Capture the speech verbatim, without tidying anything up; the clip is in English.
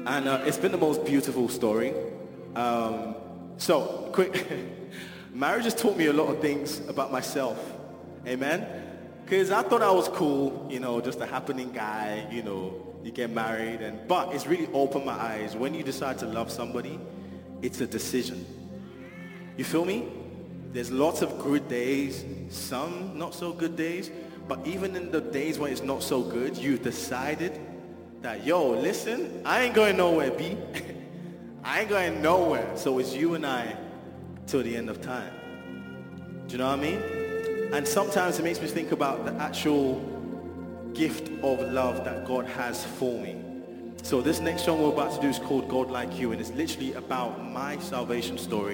And uh, it's been the most beautiful story. Um, so, quick, marriage has taught me a lot of things about myself. Amen? Because I thought I was cool, you know, just a happening guy, you know, you get married. and But it's really opened my eyes. When you decide to love somebody, it's a decision. You feel me? There's lots of good days, some not so good days. But even in the days when it's not so good, you've decided that, yo, listen, I ain't going nowhere, B. I ain't going nowhere. So it's you and I till the end of time. Do you know what I mean? And sometimes it makes me think about the actual gift of love that God has for me. So this next song we're about to do is called God Like You, and it's literally about my salvation story.